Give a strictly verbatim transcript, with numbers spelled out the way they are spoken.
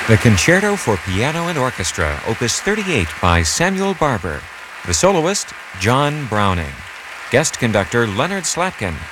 The Concerto for Piano and Orchestra, Opus thirty-eight by Samuel Barber. The soloist, John Browning. Guest conductor, Leonard Slatkin.